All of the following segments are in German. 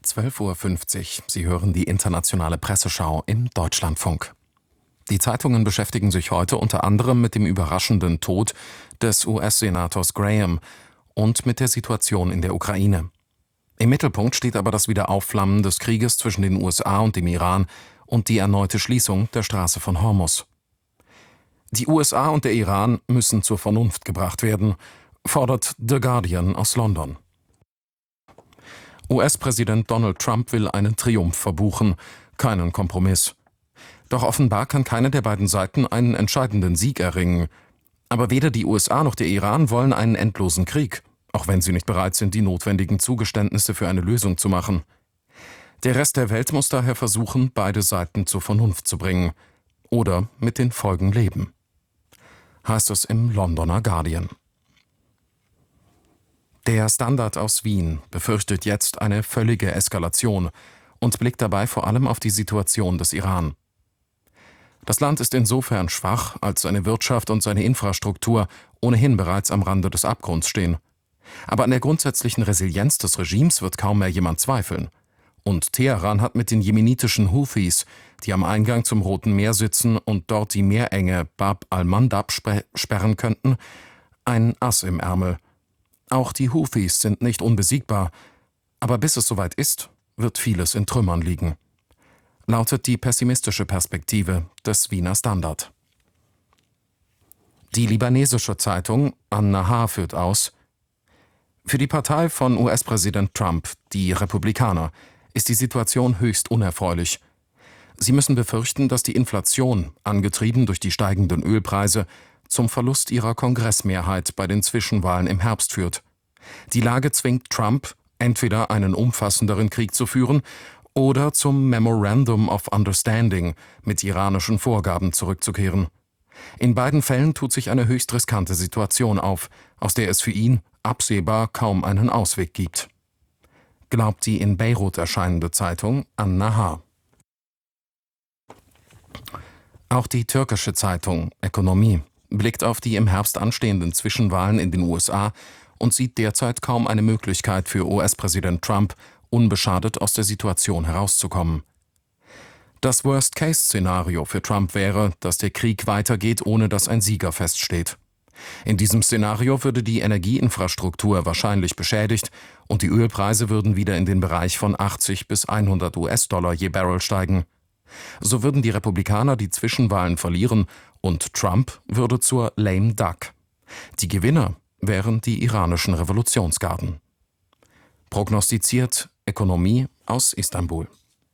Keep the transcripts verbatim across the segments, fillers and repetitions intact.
zwölf Uhr fünfzig. Sie hören die internationale Presseschau im Deutschlandfunk. Die Zeitungen beschäftigen sich heute unter anderem mit dem überraschenden Tod des U S-Senators Graham und mit der Situation in der Ukraine. Im Mittelpunkt steht aber das Wiederaufflammen des Krieges zwischen den U S A und dem Iran und die erneute Schließung der Straße von Hormuz. Die U S A und der Iran müssen zur Vernunft gebracht werden, fordert The Guardian aus London. U S-Präsident Donald Trump will einen Triumph verbuchen, keinen Kompromiss. Doch offenbar kann keine der beiden Seiten einen entscheidenden Sieg erringen. Aber weder die U S A noch der Iran wollen einen endlosen Krieg, auch wenn sie nicht bereit sind, die notwendigen Zugeständnisse für eine Lösung zu machen. Der Rest der Welt muss daher versuchen, beide Seiten zur Vernunft zu bringen oder mit den Folgen leben, heißt es im Londoner Guardian. Der Standard aus Wien befürchtet jetzt eine völlige Eskalation und blickt dabei vor allem auf die Situation des Iran. Das Land ist insofern schwach, als seine Wirtschaft und seine Infrastruktur ohnehin bereits am Rande des Abgrunds stehen. Aber an der grundsätzlichen Resilienz des Regimes wird kaum mehr jemand zweifeln. Und Teheran hat mit den jemenitischen Houthis, die am Eingang zum Roten Meer sitzen und dort die Meerenge Bab al-Mandab sperren könnten, ein Ass im Ärmel. Auch die Houthis sind nicht unbesiegbar, aber bis es soweit ist, wird vieles in Trümmern liegen, lautet die pessimistische Perspektive des Wiener Standard. Die libanesische Zeitung An-Nahar führt aus: Für die Partei von U S-Präsident Trump, die Republikaner, ist die Situation höchst unerfreulich. Sie müssen befürchten, dass die Inflation, angetrieben durch die steigenden Ölpreise, zum Verlust ihrer Kongressmehrheit bei den Zwischenwahlen im Herbst führt. Die Lage zwingt Trump, entweder einen umfassenderen Krieg zu führen oder zum Memorandum of Understanding mit iranischen Vorgaben zurückzukehren. In beiden Fällen tut sich eine höchst riskante Situation auf, aus der es für ihn absehbar kaum einen Ausweg gibt, glaubt die in Beirut erscheinende Zeitung An-Nahar. Auch die türkische Zeitung Ekonomie blickt auf die im Herbst anstehenden Zwischenwahlen in den U S A und sieht derzeit kaum eine Möglichkeit für U S-Präsident Trump, unbeschadet aus der Situation herauszukommen. Das Worst-Case-Szenario für Trump wäre, dass der Krieg weitergeht, ohne dass ein Sieger feststeht. In diesem Szenario würde die Energieinfrastruktur wahrscheinlich beschädigt und die Ölpreise würden wieder in den Bereich von achtzig bis hundert US-Dollar je Barrel steigen. So würden die Republikaner die Zwischenwahlen verlieren und Trump würde zur lame duck. Die Gewinner wären die iranischen Revolutionsgarden. Prognostiziert Ekonomie aus Istanbul.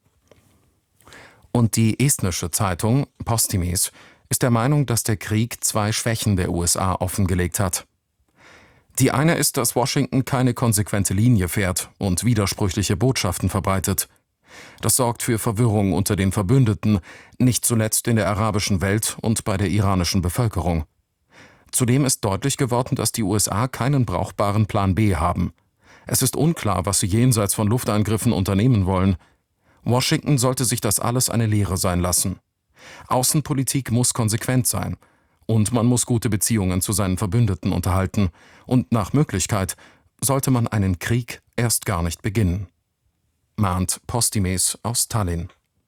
Und die estnische Zeitung Postimees ist der Meinung, dass der Krieg zwei Schwächen der U S A offengelegt hat. Die eine ist, dass Washington keine konsequente Linie fährt und widersprüchliche Botschaften verbreitet. Das sorgt für Verwirrung unter den Verbündeten, nicht zuletzt in der arabischen Welt und bei der iranischen Bevölkerung. Zudem ist deutlich geworden, dass die U S A keinen brauchbaren Plan B haben. Es ist unklar, was sie jenseits von Luftangriffen unternehmen wollen. Washington sollte sich das alles eine Lehre sein lassen. Außenpolitik muss konsequent sein und man muss gute Beziehungen zu seinen Verbündeten unterhalten und nach Möglichkeit sollte man einen Krieg erst gar nicht beginnen, mahnt Postimees aus Tallinn.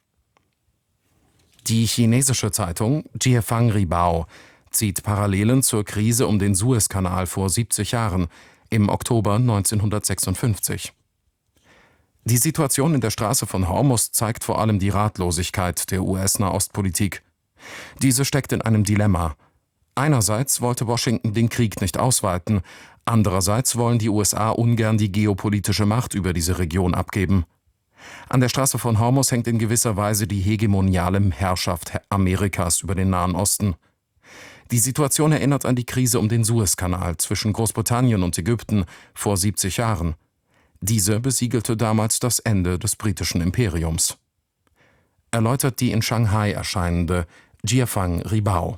Die chinesische Zeitung Jiefang Ribao zieht Parallelen zur Krise um den Suezkanal vor siebzig Jahren, im Oktober neunzehnhundertsechsundfünfzig. Die Situation in der Straße von Hormuz zeigt vor allem die Ratlosigkeit der U S-Nahostpolitik. Diese steckt in einem Dilemma. Einerseits wollte Washington den Krieg nicht ausweiten, andererseits wollen die U S A ungern die geopolitische Macht über diese Region abgeben. An der Straße von Hormuz hängt in gewisser Weise die hegemoniale Herrschaft Amerikas über den Nahen Osten. Die Situation erinnert an die Krise um den Suezkanal zwischen Großbritannien und Ägypten vor siebzig Jahren. Diese besiegelte damals das Ende des britischen Imperiums, erläutert die in Shanghai erscheinende Jiefang Ribao.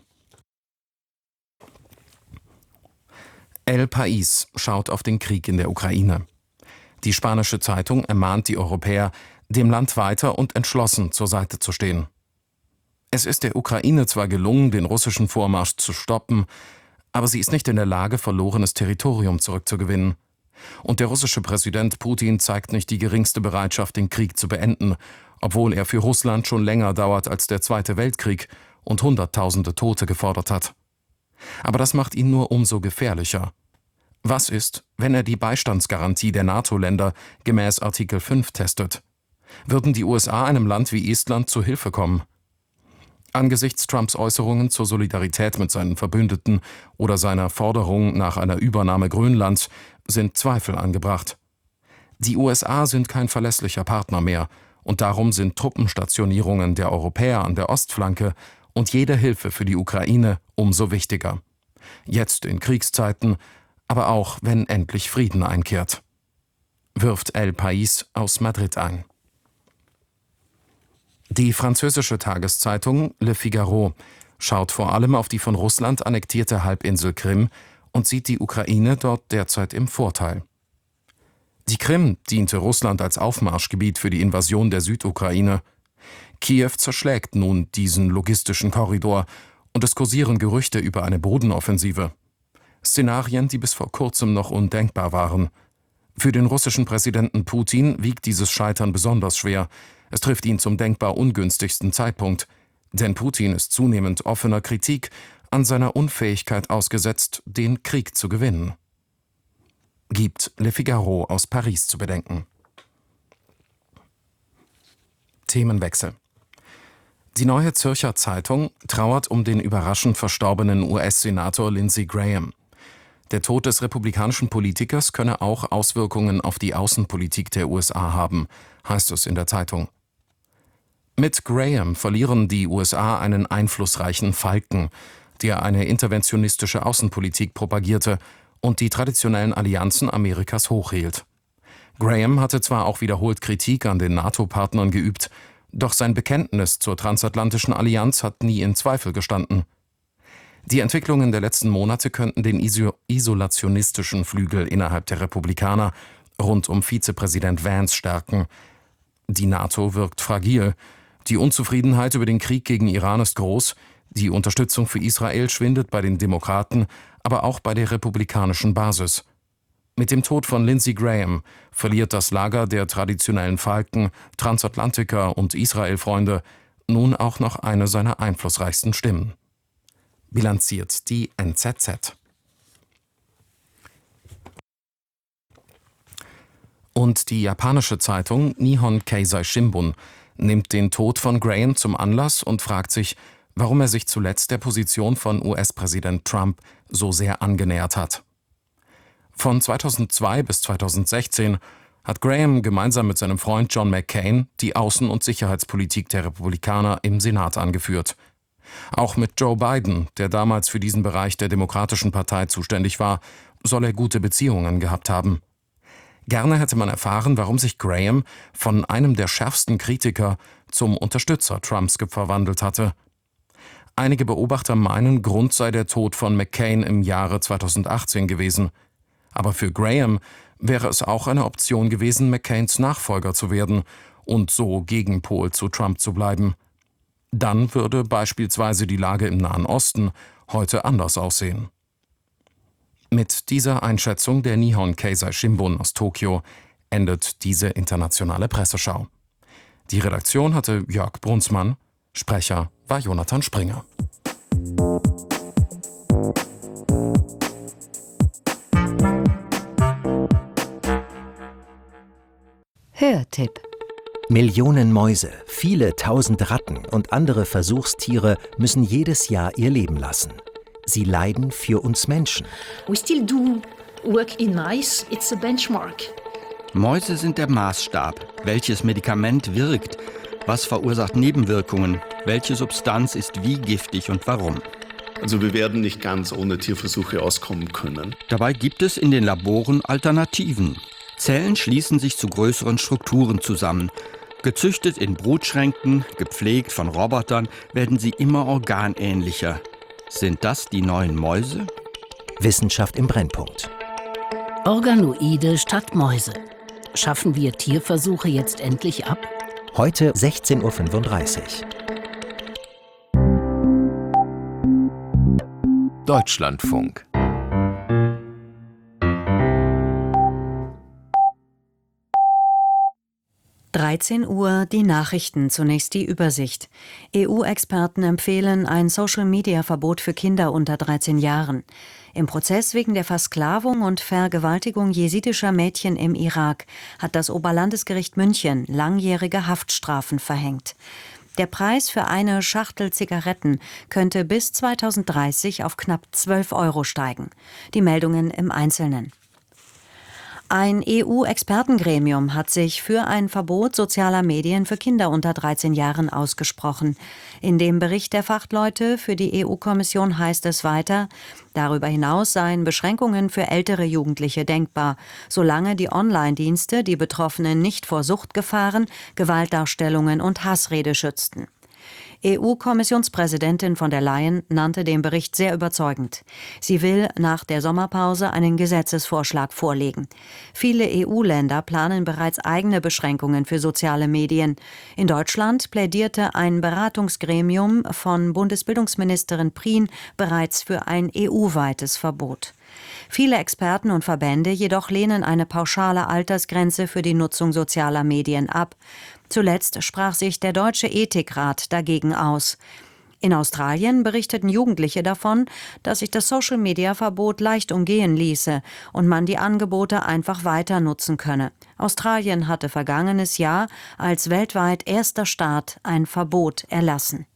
El País schaut auf den Krieg in der Ukraine. Die spanische Zeitung ermahnt die Europäer, dem Land weiter und entschlossen zur Seite zu stehen. Es ist der Ukraine zwar gelungen, den russischen Vormarsch zu stoppen, aber sie ist nicht in der Lage, verlorenes Territorium zurückzugewinnen. Und der russische Präsident Putin zeigt nicht die geringste Bereitschaft, den Krieg zu beenden, obwohl er für Russland schon länger dauert als der Zweite Weltkrieg und Hunderttausende Tote gefordert hat. Aber das macht ihn nur umso gefährlicher. Was ist, wenn er die Beistandsgarantie der NATO-Länder gemäß Artikel fünf testet? Würden die U S A einem Land wie Estland zu Hilfe kommen? Angesichts Trumps Äußerungen zur Solidarität mit seinen Verbündeten oder seiner Forderung nach einer Übernahme Grönlands sind Zweifel angebracht. Die U S A sind kein verlässlicher Partner mehr, und darum sind Truppenstationierungen der Europäer an der Ostflanke und jede Hilfe für die Ukraine umso wichtiger. Jetzt in Kriegszeiten, aber auch wenn endlich Frieden einkehrt. Wirft El País aus Madrid ein. Die französische Tageszeitung Le Figaro schaut vor allem auf die von Russland annektierte Halbinsel Krim und sieht die Ukraine dort derzeit im Vorteil. Die Krim diente Russland als Aufmarschgebiet für die Invasion der Südukraine. Kiew zerschlägt nun diesen logistischen Korridor und es kursieren Gerüchte über eine Bodenoffensive. Szenarien, die bis vor kurzem noch undenkbar waren. Für den russischen Präsidenten Putin wiegt dieses Scheitern besonders schwer. Es trifft ihn zum denkbar ungünstigsten Zeitpunkt, denn Putin ist zunehmend offener Kritik an seiner Unfähigkeit ausgesetzt, den Krieg zu gewinnen. Gibt Le Figaro aus Paris zu bedenken. Themenwechsel. Die Neue Zürcher Zeitung trauert um den überraschend verstorbenen U S-Senator Lindsey Graham. Der Tod des republikanischen Politikers könne auch Auswirkungen auf die Außenpolitik der U S A haben, heißt es in der Zeitung. Mit Graham verlieren die U S A einen einflussreichen Falken, der eine interventionistische Außenpolitik propagierte und die traditionellen Allianzen Amerikas hochhielt. Graham hatte zwar auch wiederholt Kritik an den NATO-Partnern geübt, doch sein Bekenntnis zur transatlantischen Allianz hat nie in Zweifel gestanden. Die Entwicklungen der letzten Monate könnten den isolationistischen Flügel innerhalb der Republikaner rund um Vizepräsident Vance stärken. Die NATO wirkt fragil, die Unzufriedenheit über den Krieg gegen Iran ist groß, die Unterstützung für Israel schwindet bei den Demokraten, aber auch bei der republikanischen Basis. Mit dem Tod von Lindsey Graham verliert das Lager der traditionellen Falken, Transatlantiker und Israel-Freunde nun auch noch eine seiner einflussreichsten Stimmen. Bilanziert die N Z Z. Und die japanische Zeitung Nihon Keizai Shimbun nimmt den Tod von Graham zum Anlass und fragt sich, warum er sich zuletzt der Position von U S-Präsident Trump so sehr angenähert hat. Von zweitausendzwei bis zweitausendsechzehn hat Graham gemeinsam mit seinem Freund John McCain die Außen- und Sicherheitspolitik der Republikaner im Senat angeführt. Auch mit Joe Biden, der damals für diesen Bereich der Demokratischen Partei zuständig war, soll er gute Beziehungen gehabt haben. Gerne hätte man erfahren, warum sich Graham von einem der schärfsten Kritiker zum Unterstützer Trumps verwandelt hatte. Einige Beobachter meinen, Grund sei der Tod von McCain im Jahre zweitausendachtzehn gewesen. Aber für Graham wäre es auch eine Option gewesen, McCains Nachfolger zu werden und so Gegenpol zu Trump zu bleiben. Dann würde beispielsweise die Lage im Nahen Osten heute anders aussehen. Mit dieser Einschätzung der Nihon Keizai Shimbun aus Tokio endet diese internationale Presseschau. Die Redaktion hatte Jörg Brunsmann, Sprecher war Jonathan Springer. Hörtipp. Millionen Mäuse, viele tausend Ratten und andere Versuchstiere müssen jedes Jahr ihr Leben lassen. Sie leiden für uns Menschen. We still do work in mice. It's a benchmark. Mäuse sind der Maßstab. Welches Medikament wirkt? Was verursacht Nebenwirkungen? Welche Substanz ist wie giftig und warum? Also wir werden nicht ganz ohne Tierversuche auskommen können. Dabei gibt es in den Laboren Alternativen. Zellen schließen sich zu größeren Strukturen zusammen. Gezüchtet in Brutschränken, gepflegt von Robotern, werden sie immer organähnlicher. Sind das die neuen Mäuse? Wissenschaft im Brennpunkt. Organoide statt Mäuse. Schaffen wir Tierversuche jetzt endlich ab? Heute sechzehn Uhr fünfunddreißig. Deutschlandfunk. dreizehn Uhr, die Nachrichten, zunächst die Übersicht. E U-Experten empfehlen ein Social-Media-Verbot für Kinder unter dreizehn Jahren. Im Prozess wegen der Versklavung und Vergewaltigung jesidischer Mädchen im Irak hat das Oberlandesgericht München langjährige Haftstrafen verhängt. Der Preis für eine Schachtel Zigaretten könnte bis zweitausenddreißig auf knapp zwölf Euro steigen. Die Meldungen im Einzelnen. Ein E U-Expertengremium hat sich für ein Verbot sozialer Medien für Kinder unter dreizehn Jahren ausgesprochen. In dem Bericht der Fachleute für die E U-Kommission heißt es weiter, darüber hinaus seien Beschränkungen für ältere Jugendliche denkbar, solange die Online-Dienste die Betroffenen nicht vor Suchtgefahren, Gewaltdarstellungen und Hassrede schützten. E U-Kommissionspräsidentin von der Leyen nannte den Bericht sehr überzeugend. Sie will nach der Sommerpause einen Gesetzesvorschlag vorlegen. Viele E U-Länder planen bereits eigene Beschränkungen für soziale Medien. In Deutschland plädierte ein Beratungsgremium von Bundesbildungsministerin Prien bereits für ein E U-weites Verbot. Viele Experten und Verbände jedoch lehnen eine pauschale Altersgrenze für die Nutzung sozialer Medien ab. Zuletzt sprach sich der Deutsche Ethikrat dagegen aus. In Australien berichteten Jugendliche davon, dass sich das Social-Media-Verbot leicht umgehen ließe und man die Angebote einfach weiter nutzen könne. Australien hatte vergangenes Jahr als weltweit erster Staat ein Verbot erlassen.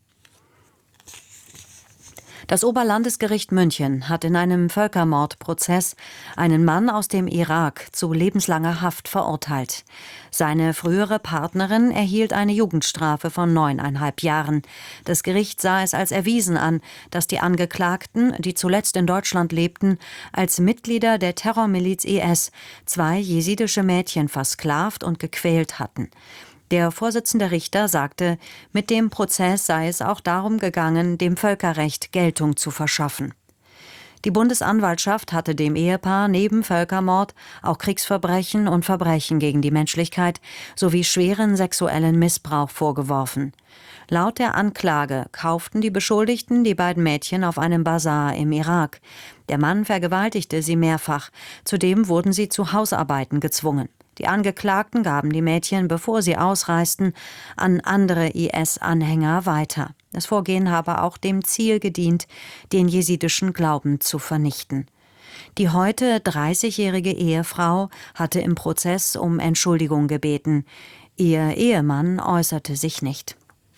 Das Oberlandesgericht München hat in einem Völkermordprozess einen Mann aus dem Irak zu lebenslanger Haft verurteilt. Seine frühere Partnerin erhielt eine Jugendstrafe von neuneinhalb Jahren. Das Gericht sah es als erwiesen an, dass die Angeklagten, die zuletzt in Deutschland lebten, als Mitglieder der Terrormiliz I S zwei jesidische Mädchen versklavt und gequält hatten. Der Vorsitzende Richter sagte, mit dem Prozess sei es auch darum gegangen, dem Völkerrecht Geltung zu verschaffen. Die Bundesanwaltschaft hatte dem Ehepaar neben Völkermord auch Kriegsverbrechen und Verbrechen gegen die Menschlichkeit sowie schweren sexuellen Missbrauch vorgeworfen. Laut der Anklage kauften die Beschuldigten die beiden Mädchen auf einem Basar im Irak. Der Mann vergewaltigte sie mehrfach. Zudem wurden sie zu Hausarbeiten gezwungen. Die Angeklagten gaben die Mädchen, bevor sie ausreisten, an andere I S-Anhänger weiter. Das Vorgehen habe auch dem Ziel gedient, den jesidischen Glauben zu vernichten. Die heute dreißigjährige Ehefrau hatte im Prozess um Entschuldigung gebeten. Ihr Ehemann äußerte sich nicht.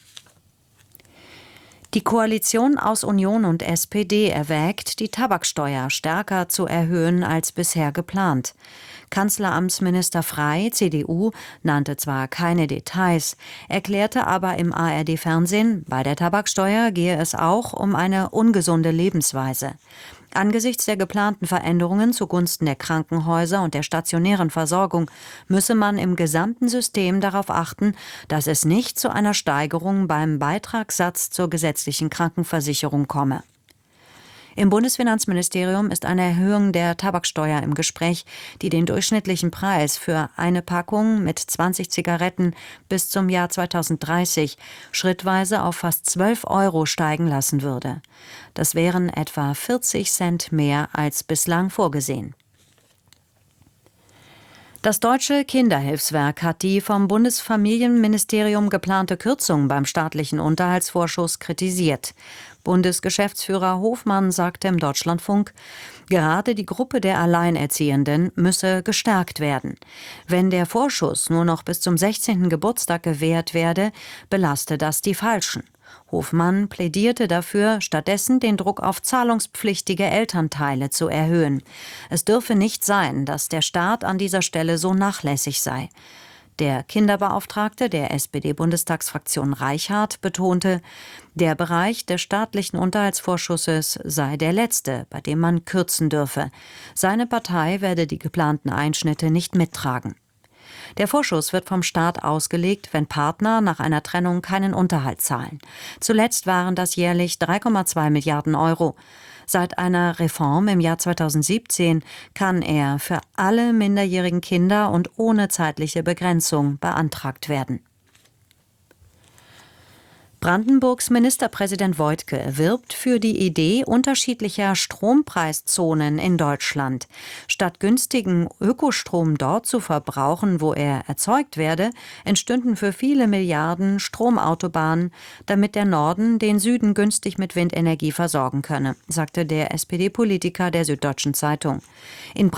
Die Koalition aus Union und S P D erwägt, die Tabaksteuer stärker zu erhöhen als bisher geplant. Kanzleramtsminister Frey, C D U, nannte zwar keine Details, erklärte aber im A R D-Fernsehen, bei der Tabaksteuer gehe es auch um eine ungesunde Lebensweise. Angesichts der geplanten Veränderungen zugunsten der Krankenhäuser und der stationären Versorgung müsse man im gesamten System darauf achten, dass es nicht zu einer Steigerung beim Beitragssatz zur gesetzlichen Krankenversicherung komme. Im Bundesfinanzministerium ist eine Erhöhung der Tabaksteuer im Gespräch, die den durchschnittlichen Preis für eine Packung mit zwanzig Zigaretten bis zum Jahr zweitausenddreißig schrittweise auf fast zwölf Euro steigen lassen würde. Das wären etwa vierzig Cent mehr als bislang vorgesehen. Das Deutsche Kinderhilfswerk hat die vom Bundesfamilienministerium geplante Kürzung beim staatlichen Unterhaltsvorschuss kritisiert. Bundesgeschäftsführer Hofmann sagte im Deutschlandfunk, gerade die Gruppe der Alleinerziehenden müsse gestärkt werden. Wenn der Vorschuss nur noch bis zum sechzehnten Geburtstag gewährt werde, belaste das die Falschen. Hofmann plädierte dafür, stattdessen den Druck auf zahlungspflichtige Elternteile zu erhöhen. Es dürfe nicht sein, dass der Staat an dieser Stelle so nachlässig sei. Der Kinderbeauftragte der S P D-Bundestagsfraktion Reichhardt betonte, der Bereich des staatlichen Unterhaltsvorschusses sei der letzte, bei dem man kürzen dürfe. Seine Partei werde die geplanten Einschnitte nicht mittragen. Der Vorschuss wird vom Staat ausgelegt, wenn Partner nach einer Trennung keinen Unterhalt zahlen. Zuletzt waren das jährlich drei Komma zwei Milliarden Euro. Seit einer Reform im Jahr zweitausendsiebzehn kann er für alle minderjährigen Kinder und ohne zeitliche Begrenzung beantragt werden. Brandenburgs Ministerpräsident Woidke wirbt für die Idee unterschiedlicher Strompreiszonen in Deutschland. Statt günstigen Ökostrom dort zu verbrauchen, wo er erzeugt werde, entstünden für viele Milliarden Stromautobahnen, damit der Norden den Süden günstig mit Windenergie versorgen könne, sagte der S P D-Politiker der Süddeutschen Zeitung. In